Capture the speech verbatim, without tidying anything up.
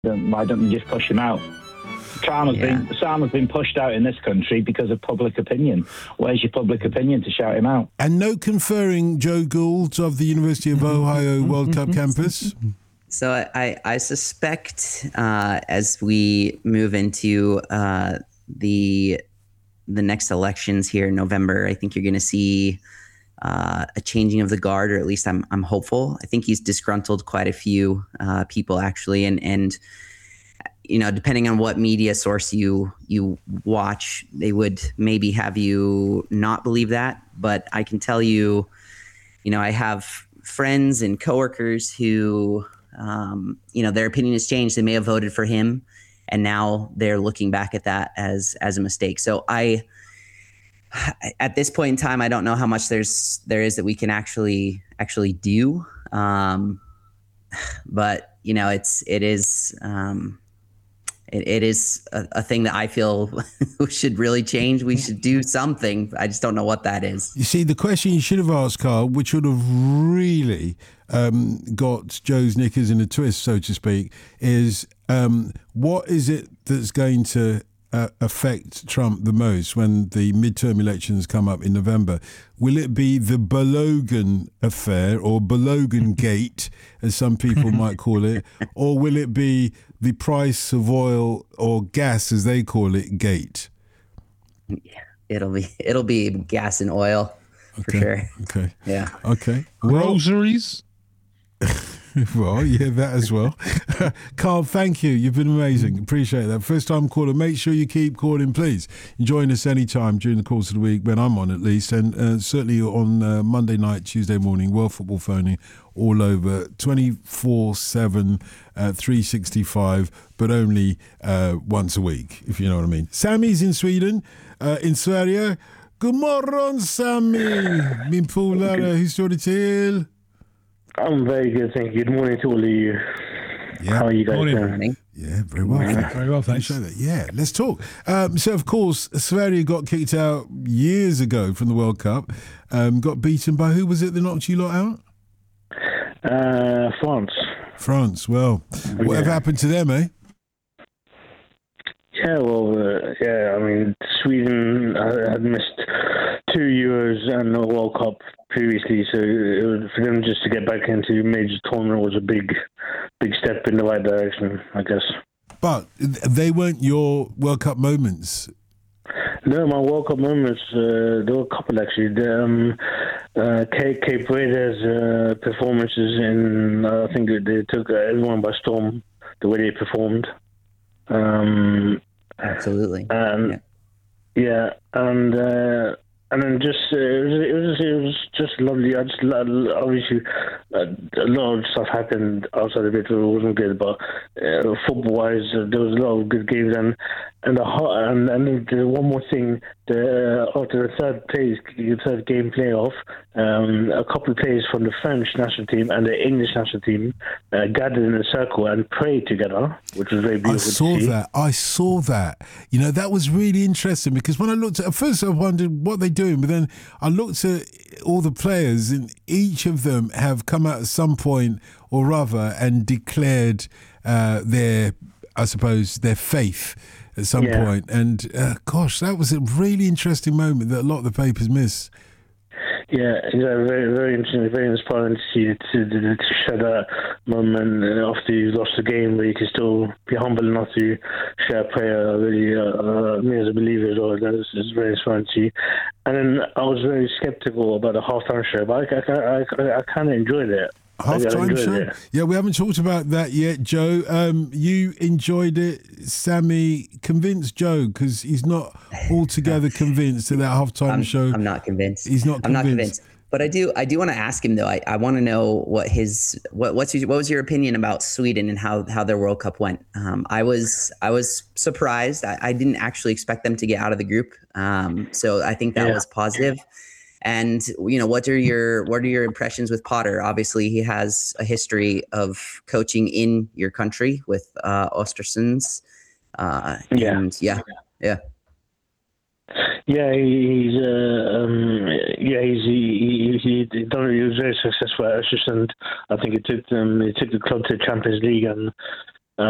Why don't they just push him out? Sam has, yeah. been, Sam has been pushed out in this country because of public opinion. Where's your public opinion to shout him out? And no conferring Joe Gould of the University of Ohio World Cup campus? So I, I suspect uh, as we move into uh, the the next elections here in November, I think you're going to see uh, a changing of the guard, or at least I'm I'm hopeful. I think he's disgruntled quite a few uh, people actually, and and. You know, depending on what media source you you watch, they would maybe have you not believe that. But I can tell you, you know, I have friends and coworkers who, um, you know, their opinion has changed. They may have voted for him, and now they're looking back at that as as a mistake. So I, at this point in time, I don't know how much there's there is that we can actually actually do. Um, but you know, it's it is. Um, It, it is a, a thing that I feel should really change. We should do something. I just don't know what that is. You see, the question you should have asked, Carl, which would have really um, got Joe's knickers in a twist, so to speak, is um, what is it that's going to uh, affect Trump the most when the midterm elections come up in November? Will it be the Balogan affair, or Balogan Gate, as some people might call it, or will it be the price of oil or gas, as they call it, gate? Yeah, it'll be it'll be gas and oil for okay, sure. Okay. Yeah. Okay. Groceries. Well, yeah, that as well. Carl, thank you. You've been amazing. Appreciate that. First time caller. Make sure you keep calling, please. Join us anytime during the course of the week, when I'm on at least, and uh, certainly on uh, Monday night, Tuesday morning, World Football Phoning all over, twenty-four seven, uh, three sixty-five, but only uh, once a week, if you know what I mean. Sammy's in Sweden, uh, in Sverige. God morgon, Sammy! Min polare, hur står det till? I'm very good, thank you. Good morning to all of you. Yeah. How are you guys morning. doing? Yeah, very well. Yeah, very well, thanks. That. Yeah, let's talk. Um, so, of course, Sverige got kicked out years ago from the World Cup. Um, got beaten by who was it that knocked you lot out? Uh, France. France. Well, whatever yeah. happened to them, eh? Yeah, well, uh, yeah, I mean, Sweden uh, had missed two Euros and a World Cup previously, so it was, for them just to get back into major tournament was a big, big step in the right direction, I guess. But they weren't your World Cup moments. No, my World Cup moments, uh, there were a couple actually. The, um, uh, Cape, Cape Verde's uh, performances, in, uh, I think they took everyone by storm, the way they performed. Um, Absolutely. And, yeah. yeah, and uh, and then just uh, it was it was it was just lovely. I just obviously uh, a lot of stuff happened outside of it that wasn't good, but uh, football wise, uh, there was a lot of good games, and and the and and the one more thing. The, uh, after the third place, the third game playoff, um, a couple of players from the French national team and the English national team uh, gathered in a circle and prayed together, which was very beautiful. I saw to see. that. I saw that. You know, that was really interesting, because when I looked at, at first I wondered what they're doing, but then I looked at all the players, and each of them have come out at some point or other and declared uh, their, I suppose, their faith at some Yeah. point. And uh, gosh, that was a really interesting moment that a lot of the papers miss. Yeah, yeah, very, very interesting, very inspiring to see to, to, to share that moment after you lost the game, where you can still be humble enough to share a prayer. Really, uh, uh, me as a believer as well, that is very inspiring to see. And then I was very skeptical about the halftime show, but I, I, I, I kind of enjoyed it. Half-time show? It. Yeah, we haven't talked about that yet, Joe. Um, you enjoyed it. Sammy, convinced Joe, because he's not altogether convinced that that half-time I'm, show. I'm not convinced. He's not convinced. I'm not convinced. But I do I do want to ask him, though. I, I want to know what his what what's his, what was your opinion about Sweden and how, how their World Cup went. Um, I was I was surprised. I, I didn't actually expect them to get out of the group. Um, so I think that yeah. was positive. And, you know, what are your what are your impressions with Potter? Obviously, he has a history of coaching in your country with uh, Östersunds. Uh, yeah. And yeah, yeah. Yeah, he's uh, um, yeah he's he he, he, done, he was very successful at Östersund. I think he took them he took the club to the Champions League, and